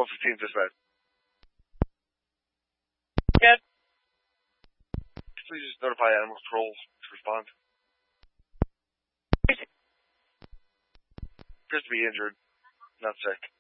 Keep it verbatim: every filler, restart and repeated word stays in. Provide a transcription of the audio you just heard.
one fifteen dispatch. Yeah. Please just notify Animal Control to respond. Appears to be injured, not sick.